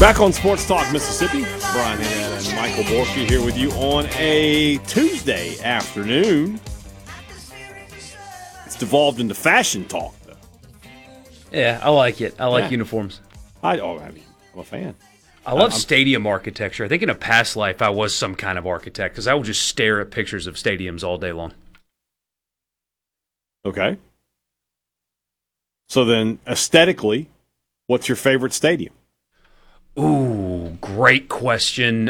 Back on Sports Talk Mississippi, Brian Haddad and Michael Borky here with you on a Tuesday afternoon. It's devolved into fashion talk, though. Yeah, I like it. I like uniforms. I'm a fan. I love stadium architecture. I think in a past life I was some kind of architect because I would just stare at pictures of stadiums all day long. Okay. So then, aesthetically, what's your favorite stadium? Ooh, great question.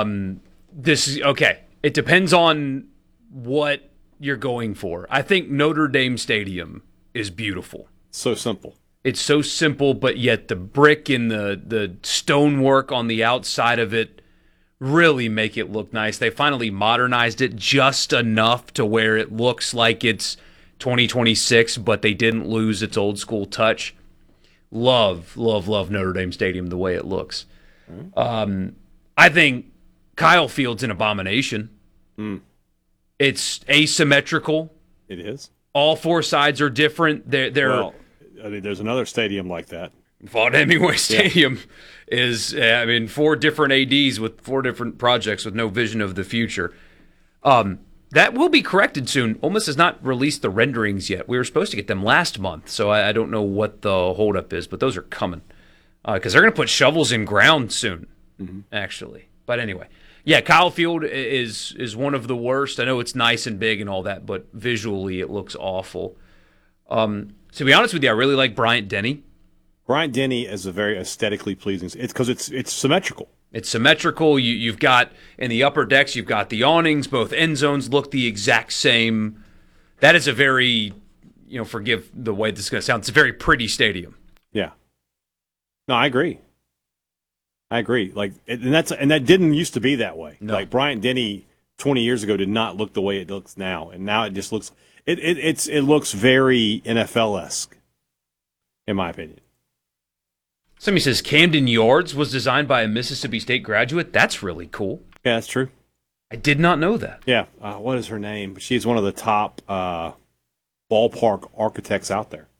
It depends on what you're going for. I think Notre Dame Stadium is beautiful. So simple. It's so simple, but yet the brick and the stonework on the outside of it really make it look nice. They finally modernized it just enough to where it looks like it's 2026, but they didn't lose its old school touch. Love Notre Dame Stadium the way it looks. I think Kyle Field's an abomination. It's asymmetrical. It is. All four sides are different. They're there's another stadium like that. Vaught-Hemingway Stadium is, four different ADs with four different projects with no vision of the future. That will be corrected soon. Ole Miss has not released the renderings yet. We were supposed to get them last month, so I don't know what the holdup is, but those are coming. Because they're going to put shovels in ground soon, actually. But anyway, yeah, Kyle Field is one of the worst. I know it's nice and big and all that, but visually it looks awful. To be honest with you, I really like Bryant-Denny. Bryant-Denny is a very aesthetically pleasing. It's because it's symmetrical. It's symmetrical. You've got, in the upper decks, you've got the awnings. Both end zones look the exact same. That is a very, forgive the way this is going to sound, it's a very pretty stadium. Yeah. No, I agree. Like, and that didn't used to be that way. No. Like Bryant-Denny 20 years ago did not look the way it looks now, and now it just looks it looks very NFL-esque, in my opinion. Somebody says Camden Yards was designed by a Mississippi State graduate. That's really cool. Yeah, that's true. I did not know that. Yeah. What is her name? She's one of the top ballpark architects out there.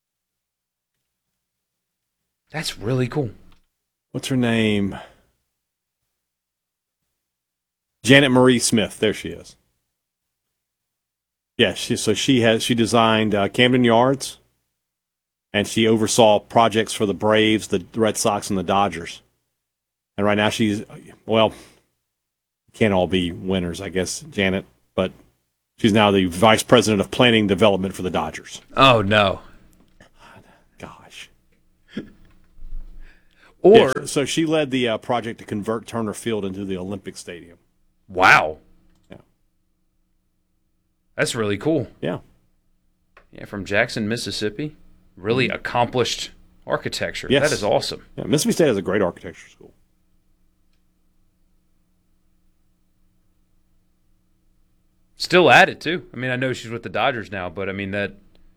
That's really cool. What's her name? Janet Marie Smith. There she is. Yeah, she designed Camden Yards. And she oversaw projects for the Braves, the Red Sox, and the Dodgers. And right now can't all be winners, I guess, Janet. But she's now the Vice President of Planning and Development for the Dodgers. Oh, no. Gosh. So she led the project to convert Turner Field into the Olympic Stadium. Wow. Yeah. That's really cool. Yeah. Yeah, from Jackson, Mississippi. Really accomplished architecture. Yes. That is awesome. Yeah, Mississippi State has a great architecture school. Still at it, too. I know she's with the Dodgers now, but that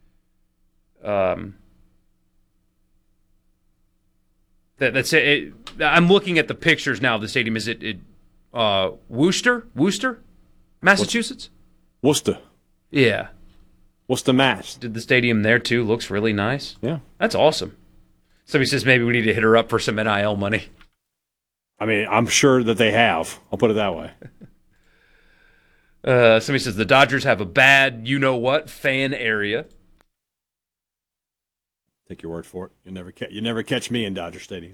that's it. I'm looking at the pictures now of the stadium. Is it Worcester, Massachusetts? Worcester. Yeah. Worcester, Mass. Did the stadium there, too. Looks really nice. Yeah. That's awesome. Somebody says maybe we need to hit her up for some NIL money. I'm sure that they have. I'll put it that way. Somebody says the Dodgers have a bad you-know-what fan area. Take your word for it. You never catch me in Dodger Stadium.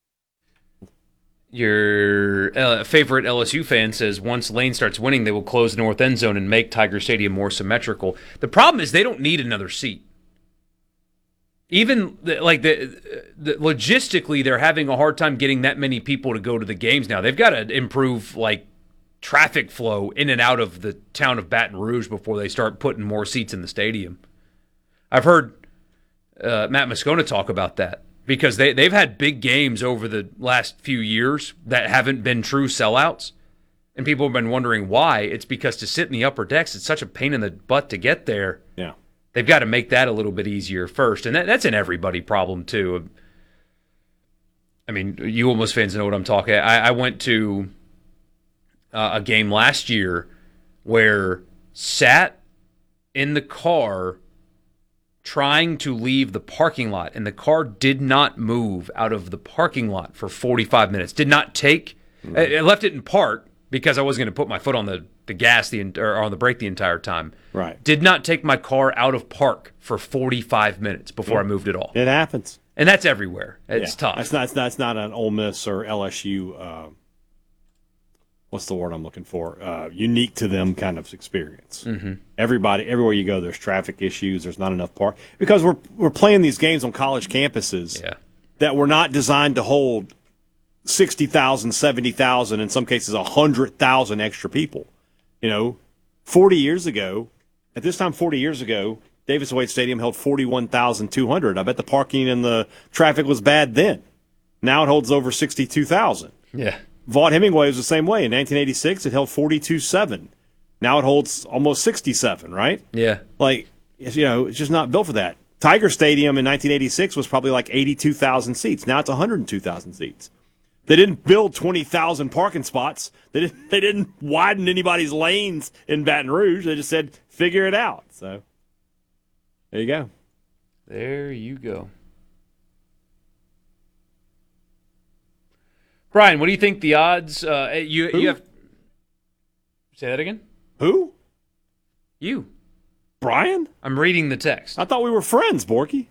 Your favorite LSU fan says once Lane starts winning, they will close the north end zone and make Tiger Stadium more symmetrical. The problem is they don't need another seat. Even logistically, they're having a hard time getting that many people to go to the games now. They've got to improve traffic flow in and out of the town of Baton Rouge before they start putting more seats in the stadium. I've heard Matt Moscona talk about that. Because they've had big games over the last few years that haven't been true sellouts. And people have been wondering why. It's because to sit in the upper decks, it's such a pain in the butt to get there. Yeah. They've got to make that a little bit easier first. And that's an everybody problem, too. You Ole Miss fans know what I'm talking. I went to a game last year where sat in the car trying to leave the parking lot, and the car did not move out of the parking lot for 45 minutes. Did not take. I left it in park because I wasn't going to put my foot on the gas or on the brake the entire time. Right. Did not take my car out of park for 45 minutes before I moved at all. It happens. And that's everywhere. It's tough. That's not an Ole Miss or LSU. What's the word I'm looking for? Unique to them kind of experience. Mm-hmm. Everywhere you go, there's traffic issues. There's not enough park because we're playing these games on college campuses that were not designed to hold 60,000, 70,000, in some cases 100,000 extra people. 40 years ago, at this time 40 years ago, Davis Wade Stadium held 41,200. I bet the parking and the traffic was bad then. Now it holds over 62,000. Yeah. Vaught Hemingway was the same way. In 1986, it held 42.7. Now it holds almost 67, right? Yeah. It's just not built for that. Tiger Stadium in 1986 was probably like 82,000 seats. Now it's 102,000 seats. They didn't build 20,000 parking spots. They didn't widen anybody's lanes in Baton Rouge. They just said, figure it out. So there you go. There you go. Brian, what do you think the odds? You have. Say that again. Who? You. Brian? I'm reading the text. I thought we were friends, Borky.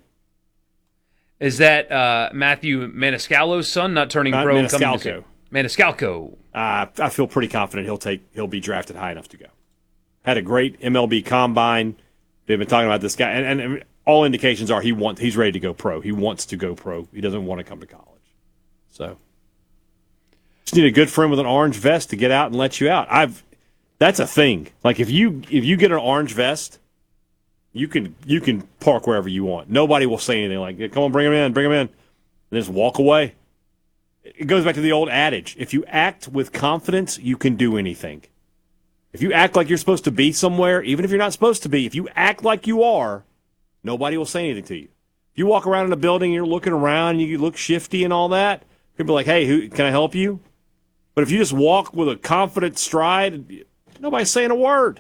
Is that Matthew Maniscalco's son not turning pro? Maniscalco. Maniscalco. I feel pretty confident he'll be drafted high enough to go. Had a great MLB combine. They've been talking about this guy, and all indications are he's ready to go pro. He wants to go pro. He doesn't want to come to college. So just need a good friend with an orange vest to get out and let you out. That's a thing. Like if you get an orange vest, you can park wherever you want. Nobody will say anything like, "Come on, bring him in," and just walk away. It goes back to the old adage: if you act with confidence, you can do anything. If you act like you're supposed to be somewhere, even if you're not supposed to be, if you act like you are, nobody will say anything to you. If you walk around in a building, you're looking around, you look shifty and all that, people be like, "Hey, can I help you?" But if you just walk with a confident stride, nobody's saying a word.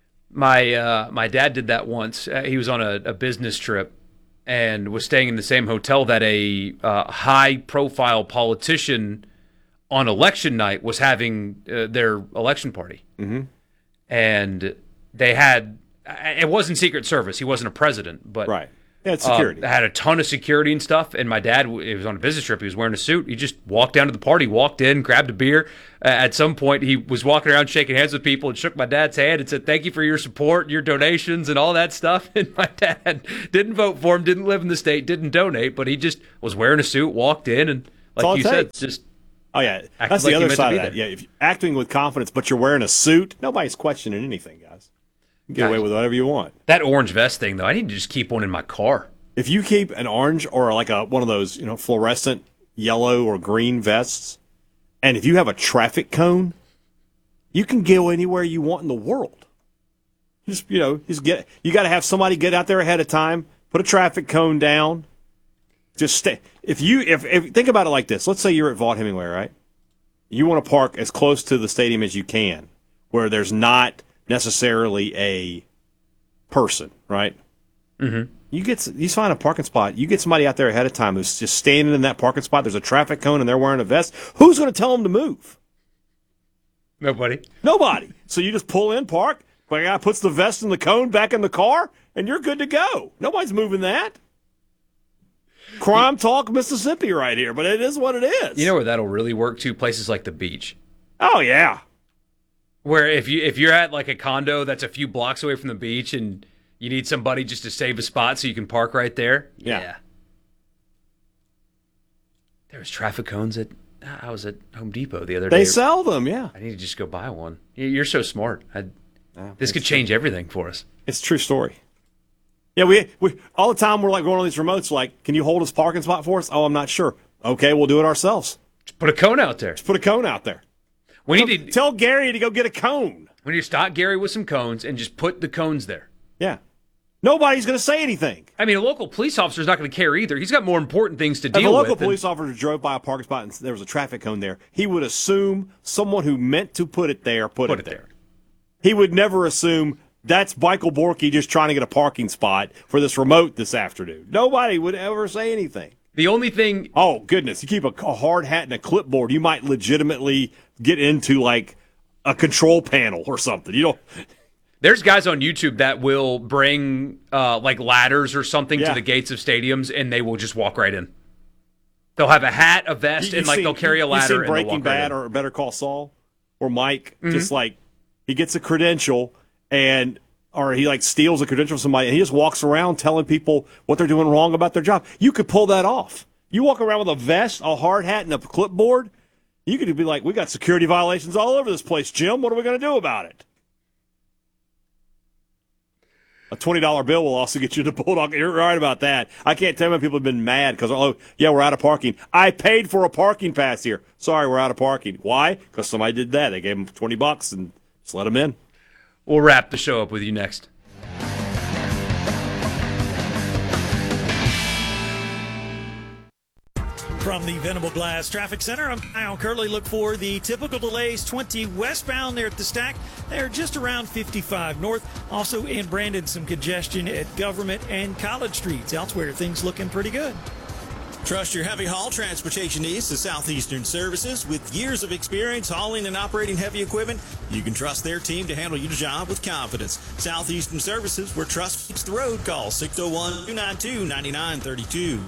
My dad did that once. He was on a business trip and was staying in the same hotel that a high-profile politician on election night was having their election party. Mm-hmm. And they had – it wasn't Secret Service. He wasn't a president. But right. Yeah, it's security. Had a ton of security and stuff. And my dad, he was on a business trip. He was wearing a suit. He just walked down to the party, walked in, grabbed a beer. At some point, he was walking around shaking hands with people and shook my dad's hand and said, "Thank you for your support, your donations, and all that stuff." And my dad didn't vote for him, didn't live in the state, didn't donate, but he just was wearing a suit, walked in, and like you said, just oh yeah, that's the other side of that. Yeah, if you're acting with confidence, but you're wearing a suit, nobody's questioning anything, guys. You get away with whatever you want. That orange vest thing, though, I need to just keep one in my car. If you keep an orange or like one of those, fluorescent yellow or green vests, and if you have a traffic cone, you can go anywhere you want in the world. You got to have somebody get out there ahead of time, put a traffic cone down. Just stay. If think about it like this, let's say you're at Vaught Hemingway, right? You want to park as close to the stadium as you can, where there's not necessarily a person, right? Mm-hmm. You find a parking spot. You get somebody out there ahead of time who's just standing in that parking spot. There's a traffic cone and they're wearing a vest. Who's going to tell them to move? Nobody. So you just pull in, park. The guy puts the vest and the cone back in the car, and you're good to go. Nobody's moving that. Crime talk Mississippi right here, but it is what it is. You know where that'll really work too? Places like the beach. Oh yeah. Where if you're at like a condo that's a few blocks away from the beach and you need somebody just to save a spot so you can park right there. Yeah. There was traffic cones I was at Home Depot the other day. They sell them, yeah. I need to just go buy one. You're so smart. This could change everything for us. It's a true story. Yeah, we all the time we're like going on these remotes like, can you hold this parking spot for us? Oh, I'm not sure. Okay, we'll do it ourselves. Just put a cone out there. Just put a cone out there. Tell Gary to go get a cone. We need to stock Gary with some cones and just put the cones there. Yeah. Nobody's going to say anything. I mean, a local police officer's not going to care either. He's got more important things to deal with. If a local police officer drove by a parking spot and there was a traffic cone there, he would assume someone who meant to put it there put it there. He would never assume that's Michael Borky just trying to get a parking spot for this remote this afternoon. Nobody would ever say anything. The only thing... Oh, goodness. You keep a hard hat and a clipboard, you might legitimately get into, like, a control panel or something. You don't... There's guys on YouTube that will bring, like, ladders or something to the gates of stadiums, and they will just walk right in. They'll have a hat, a vest, and, like, they'll carry a ladder. You seen Breaking Bad or Better Call Saul? Or Mike, just, like, he gets a credential, or he, like, steals a credential from somebody, and he just walks around telling people what they're doing wrong about their job. You could pull that off. You walk around with a vest, a hard hat, and a clipboard, you could be like, we got security violations all over this place, Jim. What are we going to do about it? A $20 bill will also get you the Bulldog. You're right about that. I can't tell you how many people have been mad because, we're out of parking. I paid for a parking pass here. Sorry, we're out of parking. Why? Because somebody did that. They gave them $20 and just let them in. We'll wrap the show up with you next. From the Venable Glass Traffic Center, I'm Kyle Curley. Look for the typical delays 20 westbound there at the Stack. They're just around 55 north. Also in Brandon, some congestion at Government and College Streets. Elsewhere, things looking pretty good. Trust your heavy haul transportation needs to Southeastern Services. With years of experience hauling and operating heavy equipment, you can trust their team to handle your job with confidence. Southeastern Services, where trust meets the road. Call 601-292-9932.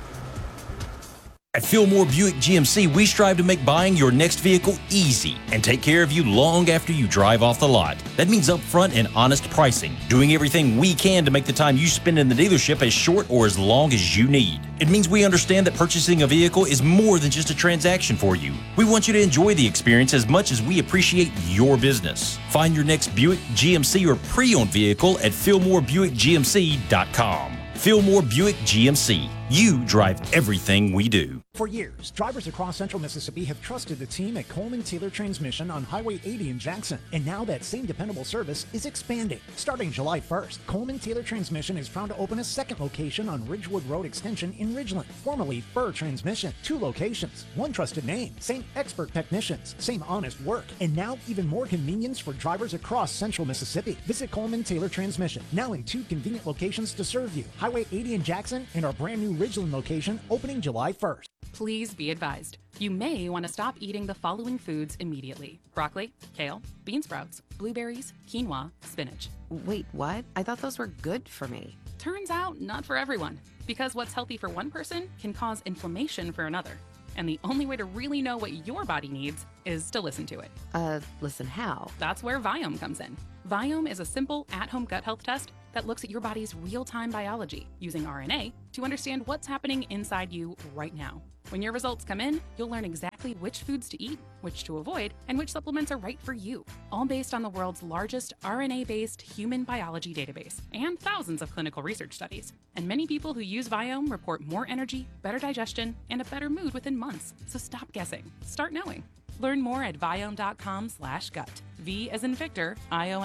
At Fillmore Buick GMC, we strive to make buying your next vehicle easy and take care of you long after you drive off the lot. That means upfront and honest pricing, doing everything we can to make the time you spend in the dealership as short or as long as you need. It means we understand that purchasing a vehicle is more than just a transaction for you. We want you to enjoy the experience as much as we appreciate your business. Find your next Buick GMC or pre-owned vehicle at FillmoreBuickGMC.com. Fillmore Buick GMC. You drive everything we do. For years, drivers across central Mississippi have trusted the team at Coleman Taylor Transmission on Highway 80 in Jackson. And now that same dependable service is expanding. Starting July 1st, Coleman Taylor Transmission is proud to open a second location on Ridgewood Road Extension in Ridgeland, formerly Fur Transmission. 2 locations, 1 trusted name, same expert technicians, same honest work, and now even more convenience for drivers across central Mississippi. Visit Coleman Taylor Transmission, now in 2 convenient locations to serve you. Highway 80 in Jackson and our brand new Ridgeland location opening July 1st. Please be advised, you may want to stop eating the following foods immediately: broccoli, kale, bean sprouts, blueberries, quinoa, spinach. Wait, what? I thought those were good for me. Turns out, not for everyone, because what's healthy for one person can cause inflammation for another. And the only way to really know what your body needs is to listen to it. Listen how? That's where Viome comes in. Viome is a simple at-home gut health test that looks at your body's real-time biology using RNA to understand what's happening inside you right now. When your results come in, you'll learn exactly which foods to eat, which to avoid, and which supplements are right for you, all based on the world's largest RNA-based human biology database and thousands of clinical research studies. And many people who use Viome report more energy, better digestion, and a better mood within months. So stop guessing. Start knowing. Learn more at Viome.com/gut. V as in Victor,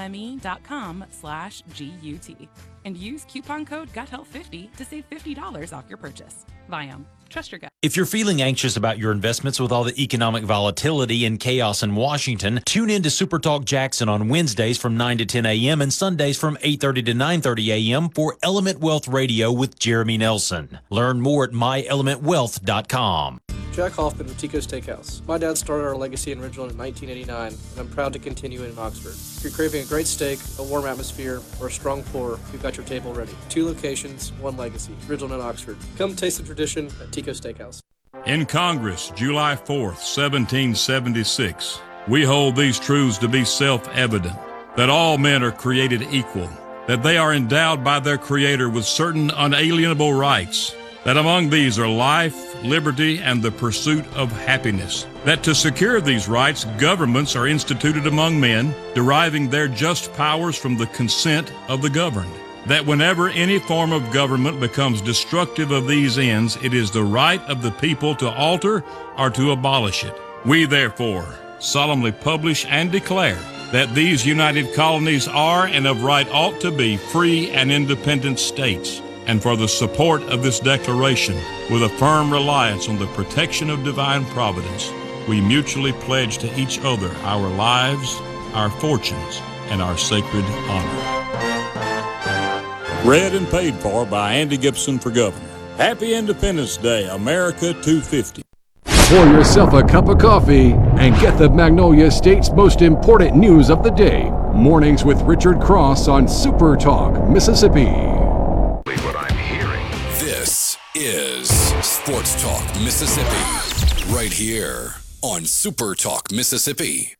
IOME.com/GUT. And use coupon code GUTHEALTH50 to save $50 off your purchase. Viome. Trust your gut. If you're feeling anxious about your investments with all the economic volatility and chaos in Washington, tune in to Super Talk Jackson on Wednesdays from 9 to 10 a.m. and Sundays from 8:30 to 9:30 a.m. for Element Wealth Radio with Jeremy Nelson. Learn more at myelementwealth.com. Jack Hoffman with Tico's Steakhouse. My dad started our legacy in Ridgeland in 1989, and I'm proud to continue it in Oxford. If you're craving a great steak, a warm atmosphere, or a strong pour, we've got your table ready. 2 locations, 1 legacy. Ridgeland and Oxford. Come taste the tradition at Tico's Steakhouse. In Congress, July 4th, 1776, we hold these truths to be self-evident, that all men are created equal, that they are endowed by their Creator with certain unalienable rights, that among these are life, liberty, and the pursuit of happiness, that to secure these rights, governments are instituted among men, deriving their just powers from the consent of the governed, that whenever any form of government becomes destructive of these ends, it is the right of the people to alter or to abolish it. We therefore solemnly publish and declare that these united colonies are and of right ought to be free and independent states, and for the support of this declaration, with a firm reliance on the protection of divine providence, we mutually pledge to each other our lives, our fortunes, and our sacred honor. Read and paid for by Andy Gibson for governor. Happy Independence Day, America 250. Pour yourself a cup of coffee and get the Magnolia State's most important news of the day. Mornings with Richard Cross on Super Talk, Mississippi. What I'm hearing. This is Sports Talk Mississippi, right here on Super Talk Mississippi.